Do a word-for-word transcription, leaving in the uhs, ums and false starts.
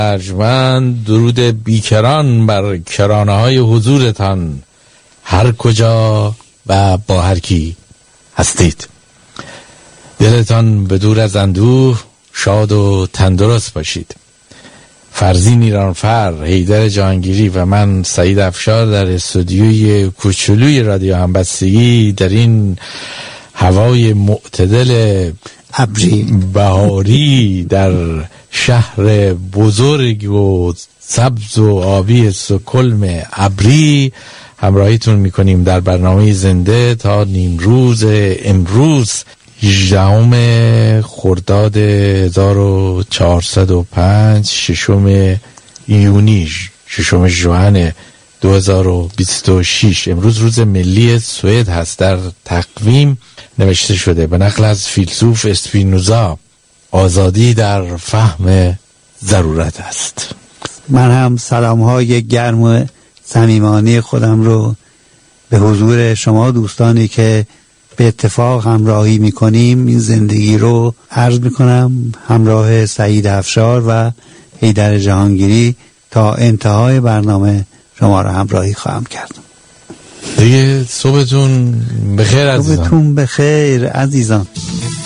ارجمند، درود بیکران بر کرانه های حضورتان هر کجا و با هر کی هستید. دلتان به دور از اندوه شاد و تندرست باشید. فرزین ایرانفر، حیدر جهانگیری و من سعید افشار در استودیوی کوچولوی رادیو همبستگی در این هوای معتدل ابری بهاری در شهر بزرگ و سبز و آبی استکهلم ابری همراهیتون میکنیم در برنامه زنده تا نیمروز امروز هجدهم خرداد هزار و چهارصد و پنج، ششم یونی، ششم ژوئن دو هزار و بیست و شش. امروز روز ملی سوئد هست. در تقویم نوشته شده به نقل از فیلسوف اسپینوزا آزادی در فهم ضرورت است. من هم سلام های گرم و صمیمانه خودم رو به حضور شما دوستانی که به اتفاق همراهی میکنیم این زندگی رو عرض میکنم، همراه سعید افشار و حیدر جهانگیری تا انتهای برنامه شما رو همراهی خواهم کرد. دیگه صبحتون بخیر عزیزان. صبحتون بخیر عزیزان.